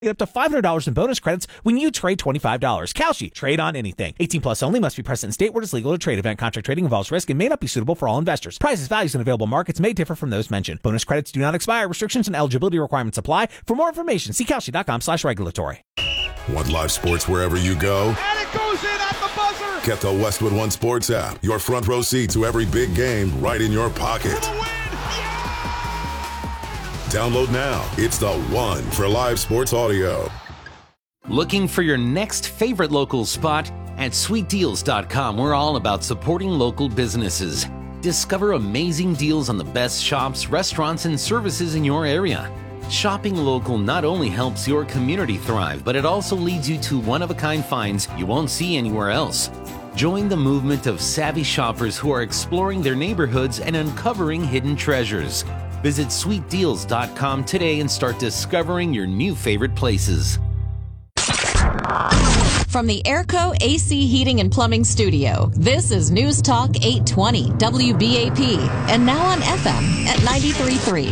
Get up to $500 in bonus credits when you trade $25. Kalshi, trade on anything. 18 plus only, must be present in state where it's legal to trade. Event contract trading involves risk and may not be suitable for all investors. Prices, values, and available markets may differ from those mentioned. Bonus credits do not expire. Restrictions and eligibility requirements apply. For more information, see Kalshi.com/regulatory. Want live sports wherever you go? And it goes in at the buzzer! Get the Westwood One Sports app. Your front row seat to every big game right in your pocket. For the win! Download now. It's the one for live sports audio. Looking for your next favorite local spot? At sweetdeals.com, we're all about supporting local businesses. Discover amazing deals on the best shops, restaurants, and services in your area. Shopping local not only helps your community thrive, but it also leads you to one-of-a-kind finds you won't see anywhere else. Join the movement of savvy shoppers who are exploring their neighborhoods and uncovering hidden treasures. Visit sweetdeals.com today and start discovering your new favorite places. From the Airco AC Heating and Plumbing Studio, this is News Talk 820 WBAP, and now on FM at 93.3.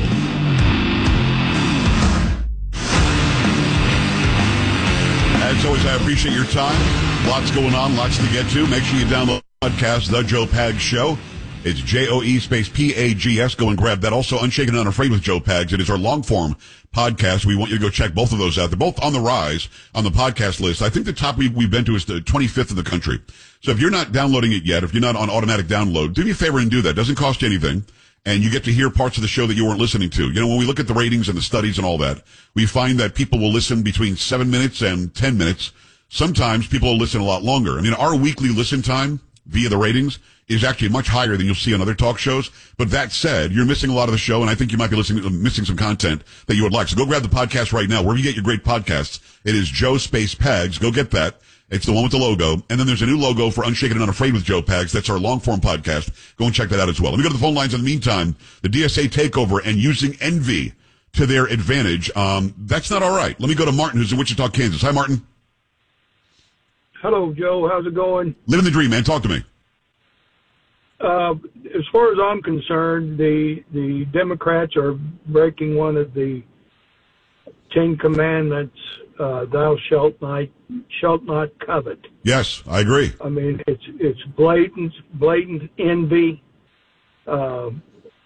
As always, I appreciate your time. Lots going on, lots to get to. Make sure you download the podcast, The Joe Pags Show. It's JOE space PAGS. Go and grab that. Also, Unshaken and Unafraid with Joe Pags. It is our long-form podcast. We want you to go check both of those out. They're both on the rise on the podcast list. I think the top we've been to is the 25th in the country. So if you're not downloading it yet, if you're not on automatic download, do me a favor and do that. It doesn't cost you anything. And you get to hear parts of the show that you weren't listening to. You know, when we look at the ratings and the studies and all that, we find that people will listen between 7 minutes and 10 minutes. Sometimes people will listen a lot longer. I mean, our weekly listen time via the ratings is actually much higher than you'll see on other talk shows. But that said, you're missing a lot of the show, and I think you might be missing some content that you would like. So go grab the podcast right now. Wherever you get your great podcasts, it is Joe Space Pags. Go get that. It's the one with the logo. And then there's a new logo for Unshaken and Unafraid with Joe Pags. That's our long-form podcast. Go and check that out as well. Let me go to the phone lines in the meantime. The DSA takeover and using envy to their advantage. That's not all right. Let me go to Martin, who's in Wichita, Kansas. Hi, Martin. Hello, Joe. How's it going? Living the dream, man. Talk to me. As far as I'm concerned, the Democrats are breaking one of the 10 Commandments, thou shalt not covet. Yes, I agree. I mean, it's blatant envy, and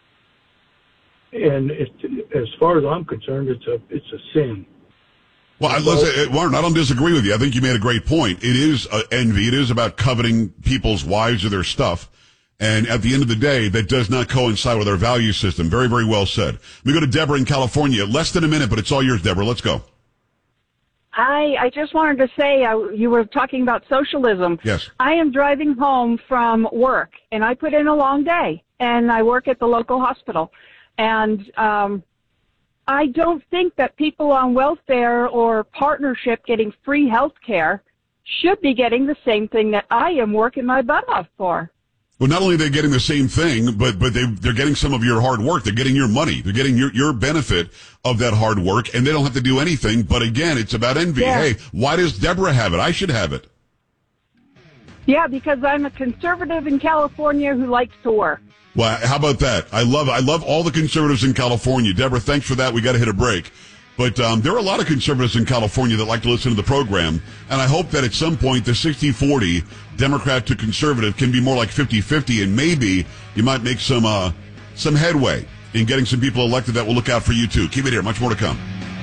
as far as I'm concerned, it's a sin. Well, listen, Warren, I don't disagree with you. I think you made a great point. It is envy. It is about coveting people's wives or their stuff. And at the end of the day, that does not coincide with our value system. Very, very well said. We go to Deborah in California. Less than a minute, but it's all yours, Deborah. Let's go. Hi, I just wanted to say, you were talking about socialism. Yes. I am driving home from work, and I put in a long day, and I work at the local hospital. And I don't think that people on welfare or partnership getting free health care should be getting the same thing that I am working my butt off for. Well, not only are they getting the same thing, but they're getting some of your hard work. They're getting your money. They're getting your benefit of that hard work, and they don't have to do anything. But again, it's about envy. Yeah. Hey, why does Deborah have it? I should have it. Yeah, because I'm a conservative in California who likes to work. Well, how about that? I love all the conservatives in California. Deborah, thanks for that. We got to hit a break. But there are a lot of conservatives in California that like to listen to the program, and I hope that at some point the 60-40 Democrat to conservative can be more like 50-50, and maybe you might make some headway in getting some people elected that will look out for you too. Keep it here. Much more to come.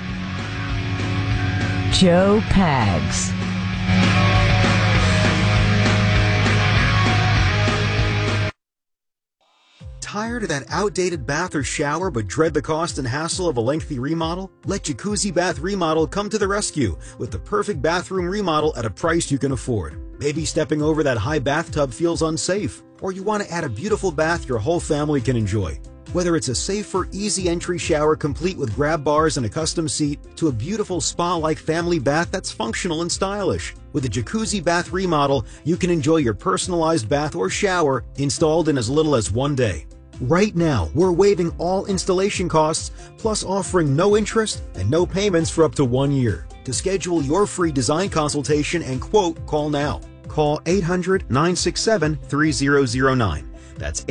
Joe Pags. Tired of that outdated bath or shower but dread the cost and hassle of a lengthy remodel? Let Jacuzzi Bath Remodel come to the rescue with the perfect bathroom remodel at a price you can afford. Maybe stepping over that high bathtub feels unsafe, or you want to add a beautiful bath your whole family can enjoy. Whether it's a safer, easy entry shower complete with grab bars and a custom seat, to a beautiful spa-like family bath that's functional and stylish. With a Jacuzzi Bath Remodel, you can enjoy your personalized bath or shower installed in as little as 1 day. Right now, we're waiving all installation costs, plus offering no interest and no payments for up to 1 year. To schedule your free design consultation and quote, call now. Call 800-967-3009. That's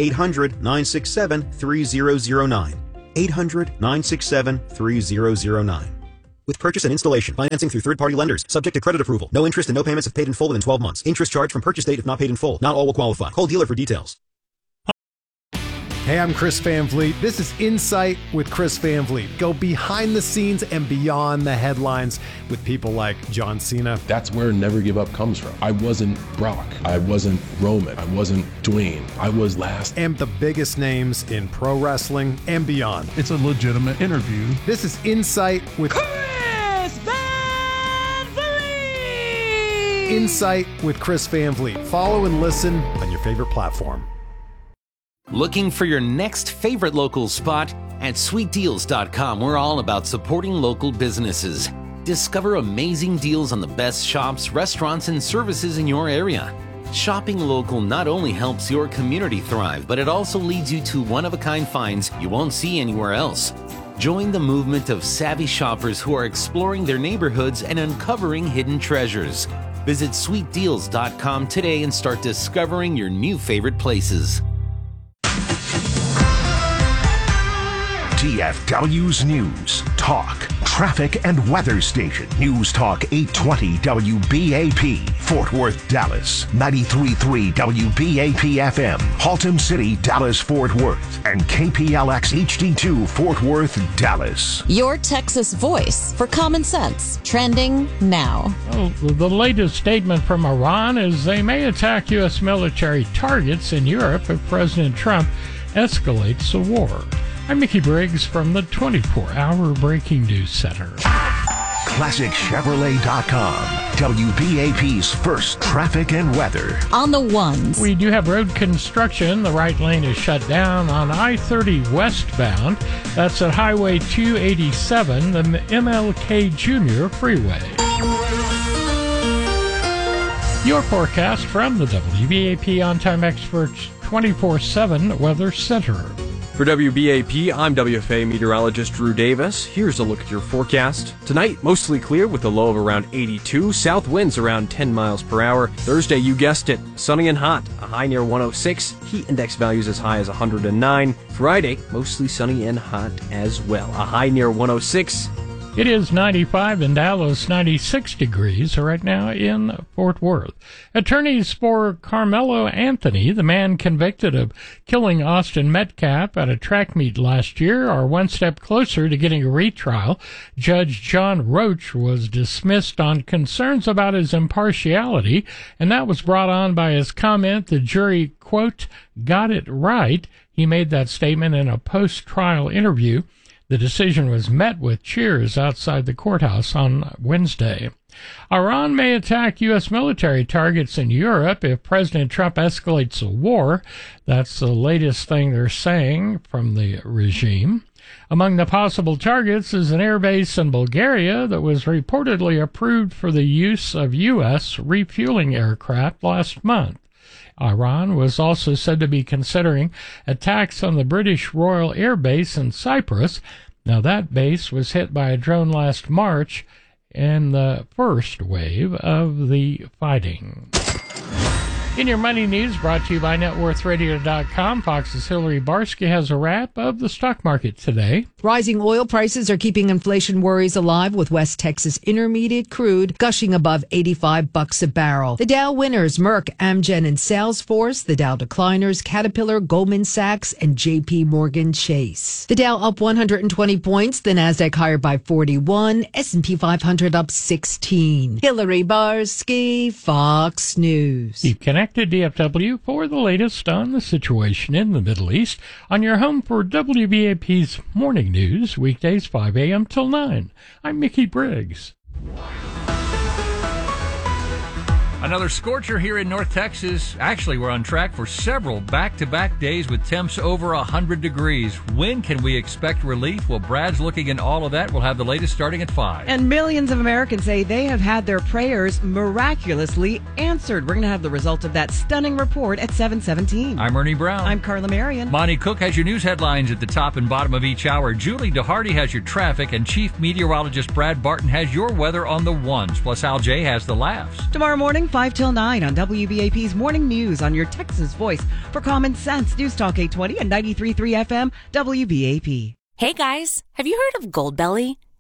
800-967-3009. 800-967-3009. with purchase and installation. Financing through third-party lenders. Subject to credit approval. No interest and no payments if paid in full within 12 months. Interest charged from purchase date if not paid in full. Not all will qualify. Call dealer for details. Hey, I'm Chris Van Vliet. This is Insight with Chris Van Vliet. Go behind the scenes and beyond the headlines with people like John Cena. That's where Never Give Up comes from. I wasn't Brock. I wasn't Roman. I wasn't Dwayne. I was last. And the biggest names in pro wrestling and beyond. It's a legitimate interview. This is Insight with Chris Van Vliet! Insight with Chris Van Vliet. Follow and listen on your favorite platform. Looking for your next favorite local spot? At sweetdeals.com, we're all about supporting local businesses. Discover amazing deals on the best shops, restaurants, and services in your area. Shopping local not only helps your community thrive, but it also leads you to one-of-a-kind finds you won't see anywhere else. Join the movement of savvy shoppers who are exploring their neighborhoods and uncovering hidden treasures. Visit sweetdeals.com today and start discovering your new favorite places. DFW's News, Talk, Traffic and Weather Station. News Talk 820 WBAP, Fort Worth, Dallas. 93.3 WBAP FM, Haltom City, Dallas, Fort Worth. And KPLX HD2, Fort Worth, Dallas. Your Texas voice for common sense. Trending now. Well, the latest statement from Iran is they may attack U.S. military targets in Europe if President Trump escalates the war. I'm Mickey Briggs from the 24-hour Breaking News Center. ClassicChevrolet.com, WBAP's first traffic and weather. On the ones. We do have road construction. The right lane is shut down on I-30 westbound. That's at Highway 287, the MLK Jr. Freeway. Your forecast from the WBAP On-Time Experts 24/7 Weather Center. For WBAP, I'm WFA meteorologist Drew Davis. Here's a look at your forecast. Tonight, mostly clear with a low of around 82. South winds around 10 miles per hour. Thursday, you guessed it, sunny and hot. A high near 106. Heat index values as high as 109. Friday, mostly sunny and hot as well. A high near 106. It is 95 in Dallas, 96 degrees right now in Fort Worth. Attorneys for Carmelo Anthony, the man convicted of killing Austin Metcalf at a track meet last year, are one step closer to getting a retrial. Judge John Roach was dismissed on concerns about his impartiality, and that was brought on by his comment the jury, quote, got it right. He made that statement in a post-trial interview. The decision was met with cheers outside the courthouse on Wednesday. Iran may attack U.S. military targets in Europe if President Trump escalates a war. That's the latest thing they're saying from the regime. Among the possible targets is an airbase in Bulgaria that was reportedly approved for the use of U.S. refueling aircraft last month. Iran was also said to be considering attacks on the British Royal Air Base in Cyprus. Now, that base was hit by a drone last March in the first wave of the fighting. In your money news, brought to you by NetWorthRadio.com, Fox's Hillary Barsky has a wrap of the stock market today. Rising oil prices are keeping inflation worries alive, with West Texas Intermediate crude gushing above $85 a barrel. The Dow winners, Merck, Amgen, and Salesforce. The Dow decliners, Caterpillar, Goldman Sachs, and JP Morgan Chase. The Dow up 120 points, the Nasdaq higher by 41, S&P 500 up 16. Hillary Barsky, Fox News. Keep connected, DFW, for the latest on the situation in the Middle East on your home for WBAP's Morning News, weekdays 5 a.m. till 9. I'm Mickey Briggs. Another scorcher here in North Texas. Actually, we're on track for several back-to-back days with temps over 100 degrees. When can we expect relief? Well, Brad's looking into all of that. We'll have the latest starting at 5. And millions of Americans say they have had their prayers miraculously answered. We're going to have the results of that stunning report at 7:17. I'm Ernie Brown. I'm Carla Marion. Monty Cook has your news headlines at the top and bottom of each hour. Julie DeHardy has your traffic, and Chief Meteorologist Brad Barton has your weather on the ones. Plus, Al J has the laughs. Tomorrow morning, 5 till 9 on WBAP's Morning News on your Texas voice for common sense. News Talk 820 and 93.3 FM WBAP. Hey guys, have you heard of Goldbelly?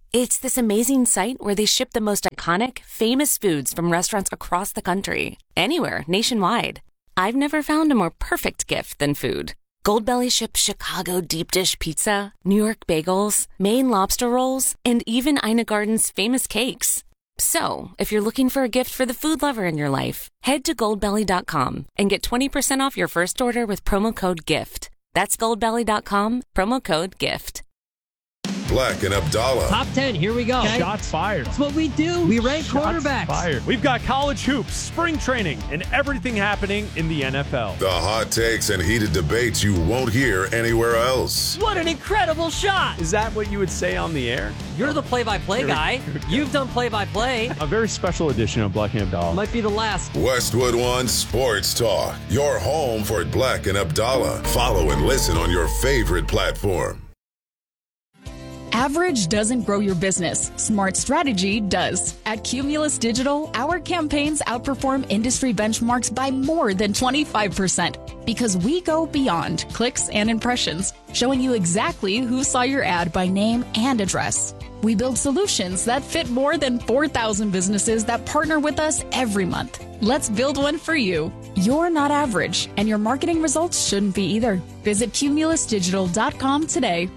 It's this amazing site where they ship the most iconic, famous foods from restaurants across the country, anywhere, nationwide. I've never found a more perfect gift than food. Goldbelly ships Chicago deep dish pizza, New York bagels, Maine lobster rolls, and even Ina Garden's famous cakes. So, if you're looking for a gift for the food lover in your life, head to goldbelly.com and get 20% off your first order with promo code GIFT. That's goldbelly.com, promo code GIFT. Black and Abdallah. Top 10, here we go. Okay. Shots fired. That's what we do. We rank quarterbacks. Fired. We've got college hoops, spring training, and everything happening in the NFL. The hot takes and heated debates you won't hear anywhere else. What an incredible shot. Is that what you would say on the air? You're the play-by-play guy. You've done play-by-play. A very special edition of Black and Abdallah. Might be the last. Westwood One Sports Talk. Your home for Black and Abdallah. Follow and listen on your favorite platform. Average doesn't grow your business. Smart strategy does. At Cumulus Digital, our campaigns outperform industry benchmarks by more than 25% because we go beyond clicks and impressions, showing you exactly who saw your ad by name and address. We build solutions that fit more than 4,000 businesses that partner with us every month. Let's build one for you. You're not average, and your marketing results shouldn't be either. Visit cumulusdigital.com today.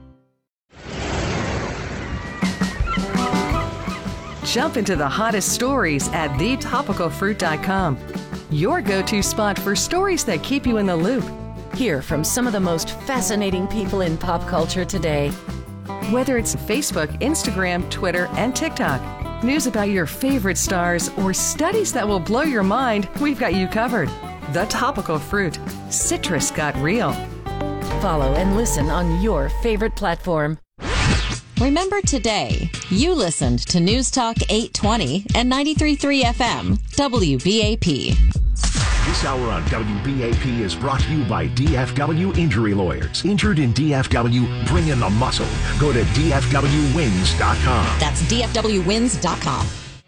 Jump into the hottest stories at thetopicalfruit.com. Your go-to spot for stories that keep you in the loop. Hear from some of the most fascinating people in pop culture today. Whether it's Facebook, Instagram, Twitter, and TikTok, news about your favorite stars, or studies that will blow your mind, we've got you covered. The Topical Fruit. Citrus got real. Follow and listen on your favorite platform. Remember today, you listened to News Talk 820 and 93.3 FM, WBAP. This hour on WBAP is brought to you by DFW Injury Lawyers. Injured in DFW, bring in the muscle. Go to DFWWins.com. That's DFWWins.com.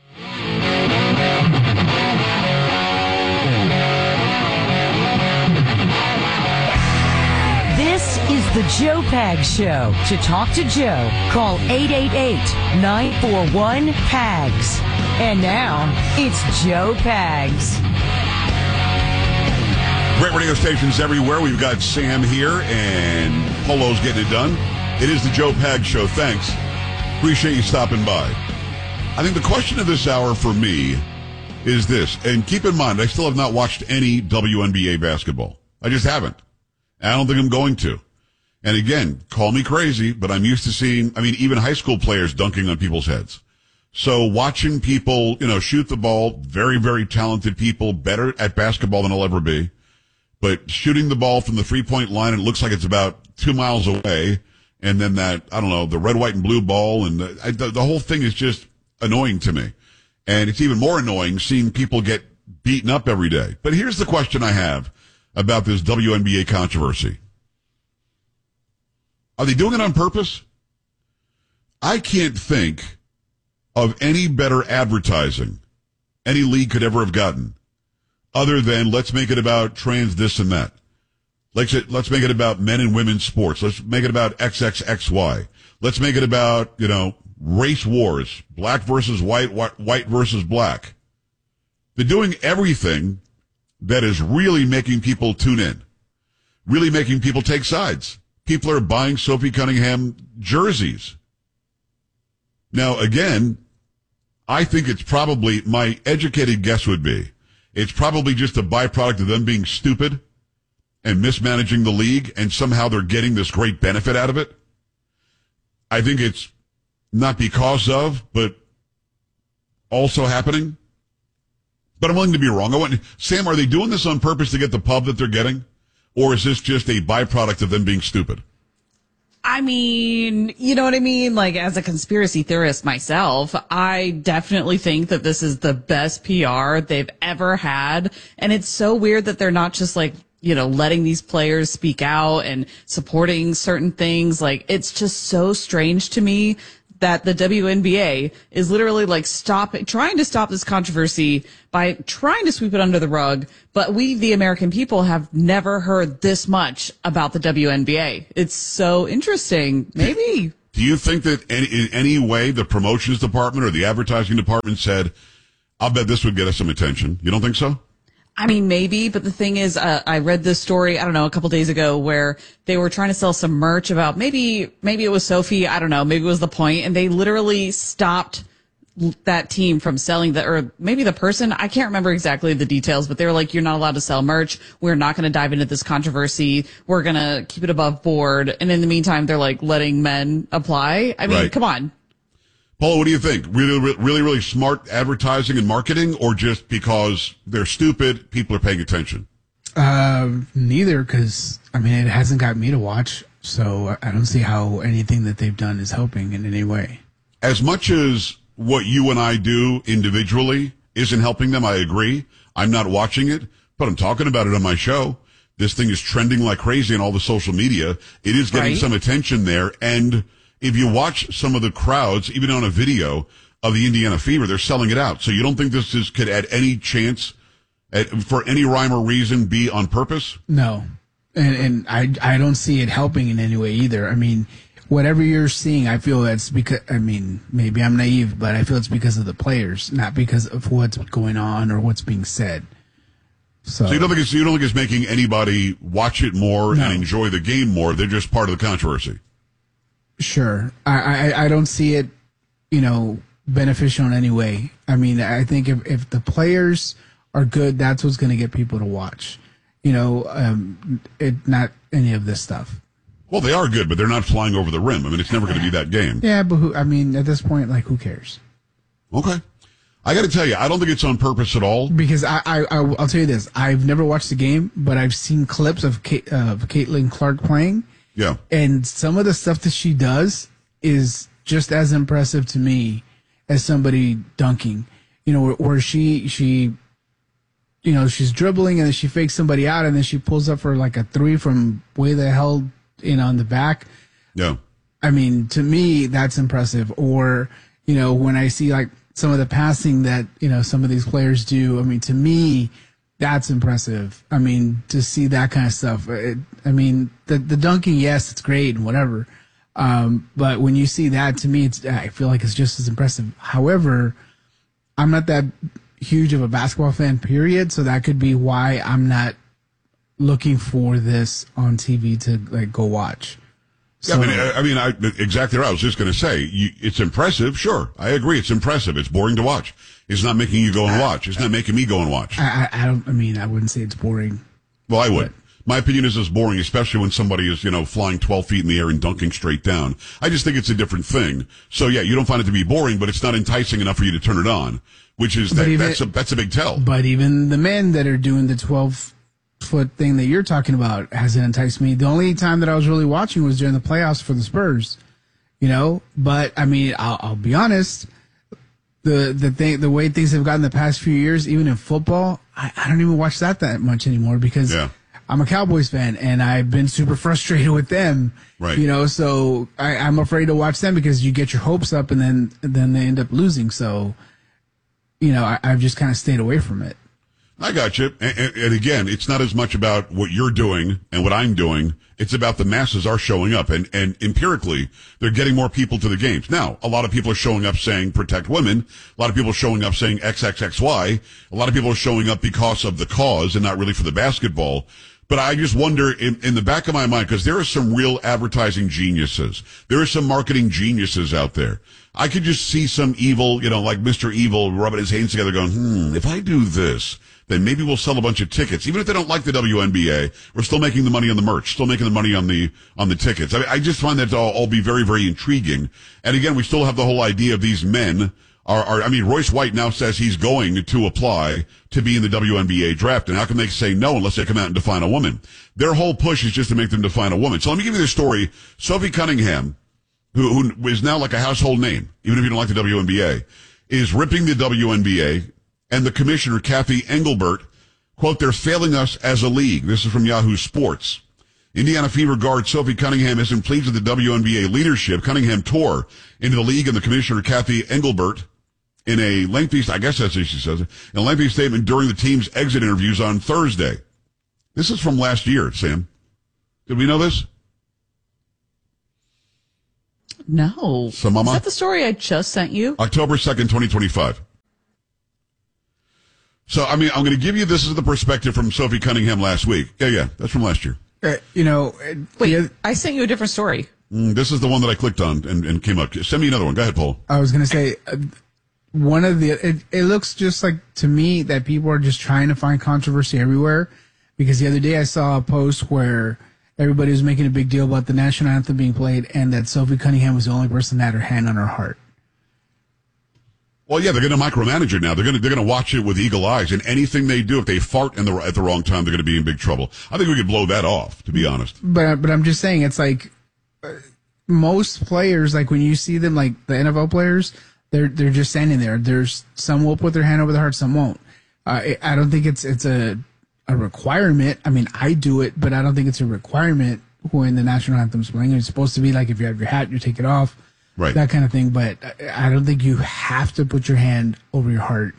This is the Joe Pags Show. To talk to Joe, call 888-941-PAGS. And now, it's Joe Pags. Great radio stations everywhere. We've got Sam here, and Polo's getting it done. It is the Joe Pags Show. Thanks. Appreciate you stopping by. I think the question of this hour for me is this, and keep in mind, I still have not watched any WNBA basketball. I just haven't. I don't think I'm going to. And again, call me crazy, but I'm used to seeing, even high school players dunking on people's heads. So watching people, shoot the ball, very, very talented people, better at basketball than I'll ever be, but shooting the ball from the 3-point line, it looks like it's about 2 miles away. And then that, the red, white, and blue ball, and the whole thing is just annoying to me. And it's even more annoying seeing people get beaten up every day. But here's the question I have about this WNBA controversy. Are they doing it on purpose? I can't think of any better advertising any league could ever have gotten other than let's make it about trans this and that. Let's make it about men and women's sports. Let's make it about XXXY. Let's make it about, race wars, black versus white, white versus black. They're doing everything that is really making people tune in, really making people take sides. People are buying Sophie Cunningham jerseys. Now, again, I think it's probably, my educated guess would be, it's probably just a byproduct of them being stupid and mismanaging the league, and somehow they're getting this great benefit out of it. I think it's not because of, but also happening. But I'm willing to be wrong. Sam, are they doing this on purpose to get the pub that they're getting? Or is this just a byproduct of them being stupid? You know what I mean? Like, as a conspiracy theorist myself, I definitely think that this is the best PR they've ever had. And it's so weird that they're not just letting these players speak out and supporting certain things. Like, it's just so strange to me that the WNBA is literally trying to stop this controversy by trying to sweep it under the rug. But we, the American people, have never heard this much about the WNBA. It's so interesting. Maybe Do you think that in any way the promotions department or the advertising department said, I'll bet this would get us some attention? You don't think so? I mean, maybe, but the thing is, I read this story, I don't know, a couple days ago where they were trying to sell some merch about maybe it was Sophie, I don't know, maybe it was The Point, and they literally stopped that team from selling or maybe the person, I can't remember exactly the details, but they were like, you're not allowed to sell merch. We're not going to dive into this controversy. We're going to keep it above board. And in the meantime, they're like letting men apply. I mean, Come on. Paula, what do you think? Really smart advertising and marketing, or just because they're stupid, people are paying attention? Neither, because, I mean, it hasn't got me to watch, so I don't see how anything that they've done is helping in any way. As much as what you and I do individually isn't helping them, I agree. I'm not watching it, but I'm talking about it on my show. This thing is trending like crazy on all the social media. It is getting some attention there. And if you watch some of the crowds, even on a video of the Indiana Fever, they're selling it out. So you don't think this could at any chance, for any rhyme or reason, be on purpose? No. And I don't see it helping in any way either. I mean, whatever you're seeing, I feel that's because, I mean, maybe I'm naive, but I feel it's because of the players, not because of what's going on or what's being said. So you don't think it's making anybody watch it more and enjoy the game more? They're just part of the controversy. Sure. I don't see it, beneficial in any way. I mean, I think if the players are good, that's what's going to get people to watch. Not any of this stuff. Well, they are good, but they're not flying over the rim. I mean, it's never going to be that game. Yeah, but at this point, who cares? Okay. I got to tell you, I don't think it's on purpose at all. Because I'll tell you this. I've never watched the game, but I've seen clips of Caitlin Clark playing. Yeah. And some of the stuff that she does is just as impressive to me as somebody dunking. Where she she's dribbling and then she fakes somebody out and then she pulls up for a 3 from way the hell on the back. Yeah. I mean, to me, that's impressive. Or, when I see some of the passing that, some of these players do, I mean, to me, that's impressive. I mean, to see that kind of stuff. The dunking, yes, it's great and whatever. But when you see that, to me, I feel like it's just as impressive. However, I'm not that huge of a basketball fan, period. So that could be why I'm not looking for this on TV to go watch. So, yeah, exactly right. I was just going to say, it's impressive. Sure. I agree. It's impressive. It's boring to watch. It's not making you go and watch. It's not making me go and watch. I wouldn't say it's boring. Well, I would. My opinion is it's boring, especially when somebody is, flying 12 feet in the air and dunking straight down. I just think it's a different thing. So yeah, you don't find it to be boring, but it's not enticing enough for you to turn it on, which is, that's a big tell. But even the men that are doing the 12-foot thing that you're talking about hasn't enticed me. The only time that I was really watching was during the playoffs for the Spurs, but I'll be honest, the way things have gotten the past few years, even in football, I don't even watch that much anymore because I'm a Cowboys fan and I've been super frustrated with them, right? So I'm afraid to watch them because you get your hopes up and then they end up losing. So, I've just kind of stayed away from it. I got you. And again, it's not as much about what you're doing and what I'm doing. It's about the masses are showing up and empirically they're getting more people to the games. Now, a lot of people are showing up saying protect women. A lot of people are showing up saying XXXY. A lot of people are showing up because of the cause and not really for the basketball. But I just wonder in the back of my mind, because there are some real advertising geniuses. There are some marketing geniuses out there. I could just see some evil, like Mr. Evil rubbing his hands together going, if I do this, then maybe we'll sell a bunch of tickets. Even if they don't like the WNBA, we're still making the money on the merch, still making the money on the tickets. I just find that to all be very, very intriguing. And again, we still have the whole idea of these men Royce White now says he's going to apply to be in the WNBA draft. And how can they say no unless they come out and define a woman? Their whole push is just to make them define a woman. So let me give you this story. Sophie Cunningham, who is now like a household name, even if you don't like the WNBA, is ripping the WNBA, and the commissioner, Kathy Engelbert, quote, they're failing us as a league. This is from Yahoo Sports. Indiana Fever guard Sophie Cunningham isn't pleased with the WNBA leadership. Cunningham tore into the league and the commissioner, Kathy Engelbert, in a lengthy, I guess that's what she says, in a lengthy statement during the team's exit interviews on Thursday. This is from last year, Sam. Did we know this? No. So, Mama? Is that the story I just sent you? October 2nd, 2025. So, I mean, I'm going to give you this as the perspective from Sophie Cunningham last week. Yeah, that's from last year. Wait, I sent you a different story. This is the one that I clicked on and came up. Send me another one. Go ahead, Paul. I was going to say, one of the, it looks just like to me that people are just trying to find controversy everywhere, because the other day I saw a post where everybody was making a big deal about the national anthem being played and that Sophie Cunningham was the only person that had her hand on her heart. Well, yeah, they're going to micromanage it now. They're going to watch it with eagle eyes, and anything they do, if they fart at the wrong time, they're going to be in big trouble. I think we could blow that off, to be honest. But I'm just saying, it's like most players, like when you see them, like the NFL players, they're just standing there. There's some will put their hand over their heart, some won't. I don't think it's a requirement. I mean, I do it, but I don't think it's a requirement when the national anthem's playing. It's supposed to be like if you have your hat, you take it off, right? That kind of thing. But I don't think you have to put your hand over your heart.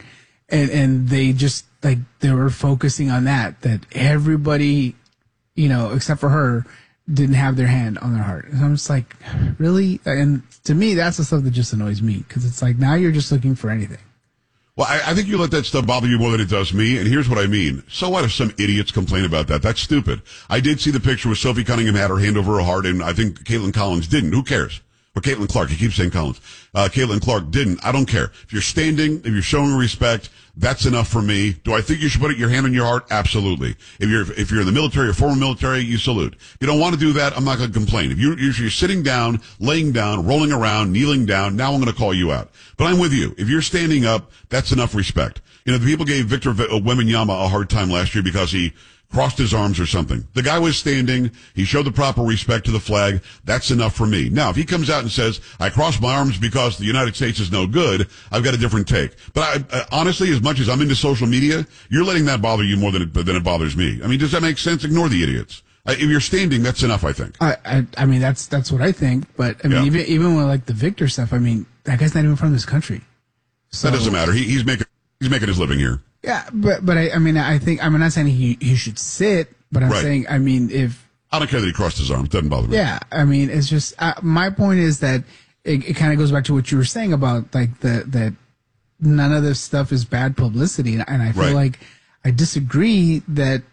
And they just like they were focusing on that everybody, except for her, didn't have their hand on their heart. And I'm just like, really? And to me, that's the stuff that just annoys me, because it's like now you're just looking for anything. Well, I think you let that stuff bother you more than it does me, and here's what I mean. So what if some idiots complain about that? That's stupid. I did see the picture where Sophie Cunningham had her hand over her heart, and I think Caitlin Collins didn't. Who cares? Or Caitlin Clark. You keep saying Collins. Caitlin Clark didn't. I don't care. If you're standing, if you're showing respect, that's enough for me. Do I think you should put your hand on your heart? Absolutely. If you're in the military or former military, you salute. If you don't want to do that, I'm not going to complain. If you're sitting down, laying down, rolling around, kneeling down, now I'm going to call you out. But I'm with you. If you're standing up, that's enough respect. The people gave Victor Wembanyama a hard time last year because he crossed his arms or something. The guy was standing. He showed the proper respect to the flag. That's enough for me. Now, if he comes out and says, I crossed my arms because the United States is no good, I've got a different take. But I honestly, as much as I'm into social media, you're letting that bother you more than it bothers me. I mean, does that make sense? Ignore the idiots. If you're standing, that's enough, I think. I mean, that's what I think. But I mean, even with like the Victor stuff, I mean, that guy's not even from this country. So that doesn't matter. He's making his living here. Yeah, but I think I'm not saying he should sit, but I'm saying, I mean, if I don't care that he crossed his arms, doesn't bother me. Yeah, I mean, it's just my point is that it kind of goes back to what you were saying about like that none of this stuff is bad publicity, and I feel like I disagree that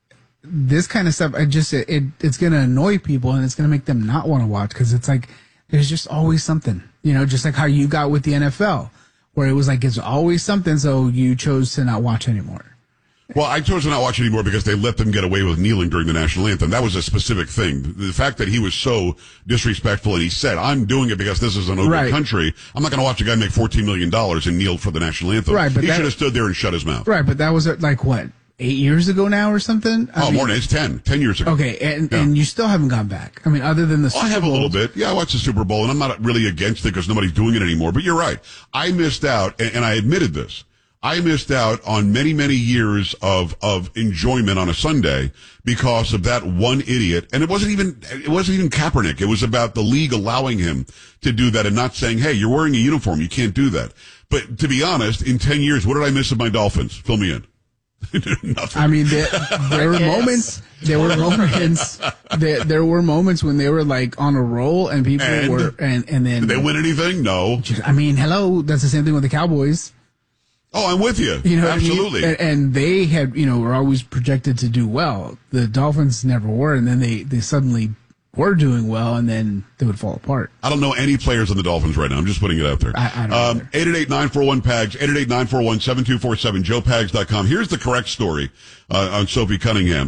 this kind of stuff. It's going to annoy people and it's going to make them not want to watch, because it's like there's just always something, just like how you got with the NFL. Where it was like, it's always something, so you chose to not watch anymore. Well, I chose to not watch anymore because they let them get away with kneeling during the national anthem. That was a specific thing. The fact that he was so disrespectful and he said, I'm doing it because this is an open country. I'm not going to watch a guy make $14 million and kneel for the national anthem. Right, but he should have stood there and shut his mouth. Right, but that was like, what, 8 years ago now or something? I mean, more than it's 10 years ago. Okay, and you still haven't gone back. I mean, other than the Super Bowl. I have a little bit. Yeah, I watched the Super Bowl, and I'm not really against it because nobody's doing it anymore. But you're right. I missed out, and I admitted this. I missed out on many, many years of enjoyment on a Sunday because of that one idiot. And it wasn't even Kaepernick. It was about the league allowing him to do that and not saying, hey, you're wearing a uniform. You can't do that. But to be honest, in 10 years, what did I miss of my Dolphins? Fill me in. Nothing. I mean, there were moments. There were moments. There were moments when they were like on a roll, and people were, and then did they win anything? No. I mean, hello. That's the same thing with the Cowboys. Oh, I'm with you. Absolutely. What I mean? And they had, were always projected to do well. The Dolphins never were, and then they suddenly were doing well, and then they would fall apart. I don't know any players on the Dolphins right now. I'm just putting it out there. I don't 888-941-PAGS, 888-941-7247, joepags.com. Here's the correct story on Sophie Cunningham.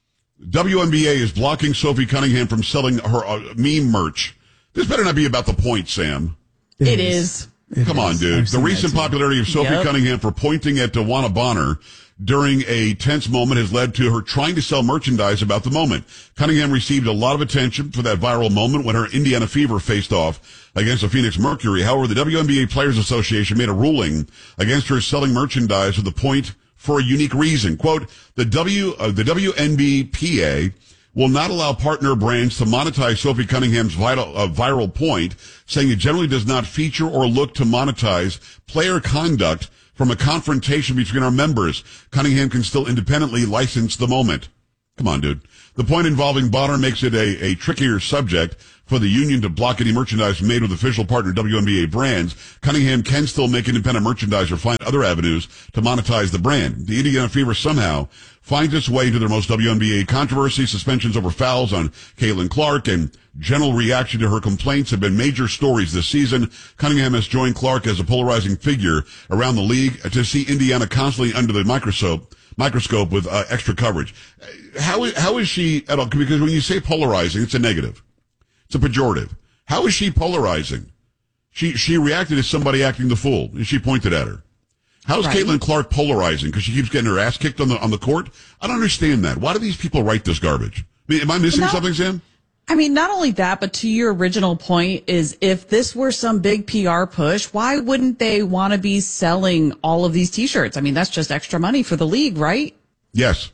WNBA is blocking Sophie Cunningham from selling her meme merch. This better not be about the point, Sam. It is. Come on, dude. The recent popularity of Sophie Cunningham for pointing at DeWanna Bonner during a tense moment has led to her trying to sell merchandise about the moment. Cunningham received a lot of attention for that viral moment when her Indiana Fever faced off against the Phoenix Mercury. However, the WNBA Players Association made a ruling against her selling merchandise with the point for a unique reason. Quote, the WNBPA will not allow partner brands to monetize Sophie Cunningham's viral point, saying it generally does not feature or look to monetize player conduct from a confrontation between our members. Cunningham can still independently license the moment. Come on, dude. The point involving Bonner makes it a trickier subject for the union to block any merchandise made with official partner WNBA brands, Cunningham can still make independent merchandise or find other avenues to monetize the brand. The Indiana Fever somehow finds its way into their most WNBA controversy. Suspensions over fouls on Caitlin Clark and general reaction to her complaints have been major stories this season. Cunningham has joined Clark as a polarizing figure around the league to see Indiana constantly under the microscope with extra coverage. How is she at all? Because when you say polarizing, it's a negative. It's a pejorative. How is she polarizing? She reacted as somebody acting the fool, and she pointed at her. How is Caitlin Clark polarizing? Because she keeps getting her ass kicked on the court? I don't understand that. Why do these people write this garbage? I mean, am I missing something, Sam? I mean, not only that, but to your original point is if this were some big PR push, why wouldn't they want to be selling all of these T-shirts? I mean, that's just extra money for the league, right? Yes.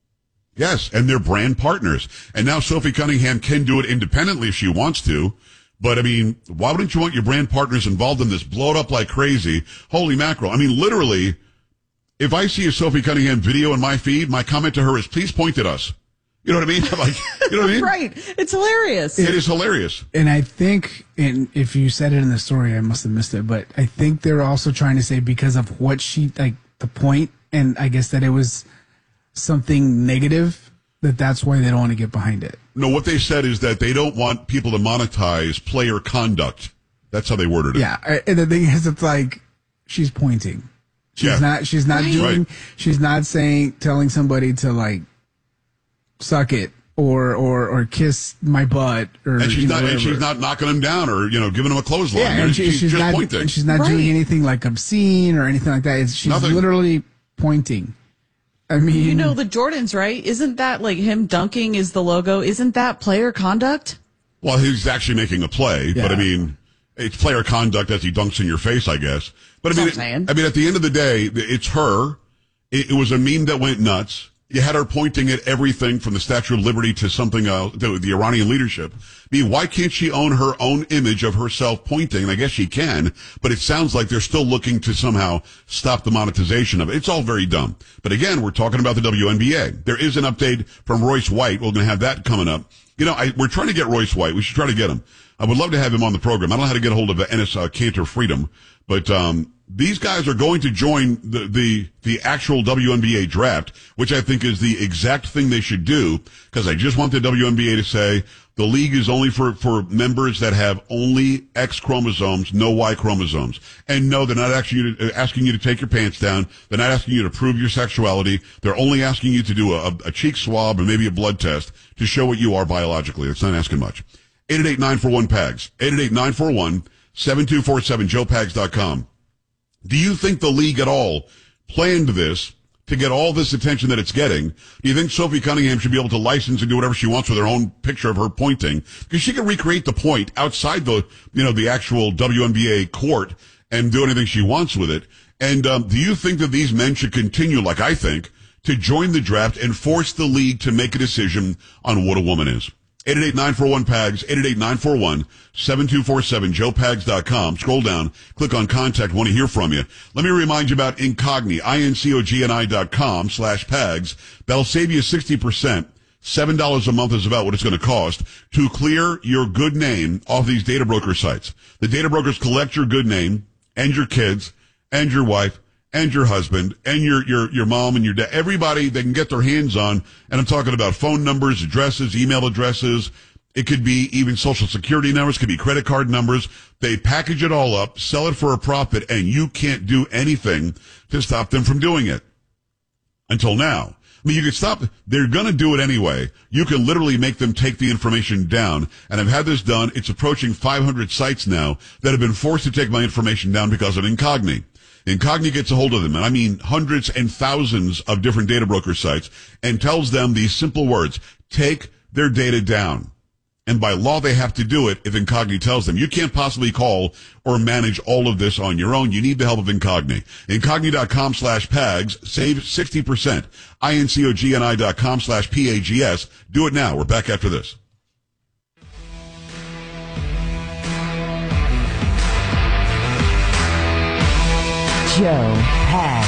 Yes, and they're brand partners. And now Sophie Cunningham can do it independently if she wants to. But, I mean, why wouldn't you want your brand partners involved in this? Blow it up like crazy. Holy mackerel. I mean, literally, if I see a Sophie Cunningham video in my feed, my comment to her is, please point at us. You know what I mean? Like, you know what I mean? Right. It's hilarious. It is hilarious. And I think, and if you said it in the story, I must have missed it, but I think they're also trying to say because of what she, like, the point, and I guess that it was something negative, that's why they don't want to get behind it. No, what they said is that they don't want people to monetize player conduct. That's how they worded it. Yeah, and the thing is, it's like she's pointing. She's not doing. Right. She's not telling somebody to like suck it or kiss my butt or. And she's not knocking them down or giving them a clothesline. Yeah, and she's just not pointing. She's not doing anything like obscene or anything like that. She's literally pointing. I mean, the Jordans, right? Isn't that like him dunking is the logo? Isn't that player conduct? Well, he's actually making a play, but I mean, it's player conduct as he dunks in your face, I guess. But I mean, at the end of the day, it's her. It was a meme that went nuts. You had her pointing at everything from the Statue of Liberty to something else, the Iranian leadership. I mean, why can't she own her own image of herself pointing? And I guess she can, but it sounds like they're still looking to somehow stop the monetization of it. It's all very dumb. But again, we're talking about the WNBA. There is an update from Royce White. We're going to have that coming up. We're trying to get Royce White. We should try to get him. I would love to have him on the program. I don't know how to get a hold of Ennis Cantor Freedom, but these guys are going to join the actual WNBA draft, which I think is the exact thing they should do, because I just want the WNBA to say the league is only for members that have only X chromosomes, no Y chromosomes. And no, they're not actually asking you to take your pants down. They're not asking you to prove your sexuality. They're only asking you to do a cheek swab and maybe a blood test to show what you are biologically. It's not asking much. 888-941-PAGS. 888-941-7247, joepags.com. Do you think the league at all planned this to get all this attention that it's getting? Do you think Sophie Cunningham should be able to license and do whatever she wants with her own picture of her pointing? Because she can recreate the point outside the actual WNBA court and do anything she wants with it. And do you think that these men should continue, like I think, to join the draft and force the league to make a decision on what a woman is? 888-941-PAGS, 888-941-7247, joepags.com. Scroll down, click on contact, want to hear from you. Let me remind you about Incogni, incogni.com/PAGS. That'll save you 60%. $7 a month is about what it's going to cost to clear your good name off these data broker sites. The data brokers collect your good name and your kids and your wife and your husband and your mom and your dad, everybody they can get their hands on. And I'm talking about phone numbers, addresses, email addresses. It could be even social security numbers, could be credit card numbers. They package it all up, sell it for a profit, and you can't do anything to stop them from doing it. Until now. I mean, you can stop. They're going to do it anyway. You can literally make them take the information down. And I've had this done. It's approaching 500 sites now that have been forced to take my information down because of Incogni. Incogni gets a hold of them, and I mean hundreds and thousands of different data broker sites, and tells them these simple words: take their data down. And by law, they have to do it if Incogni tells them. You can't possibly call or manage all of this on your own. You need the help of Incogni. Incogni.com/PAGS. Save 60%. incogni.com/PAGS. Do it now. We're back after this. Joe Pags.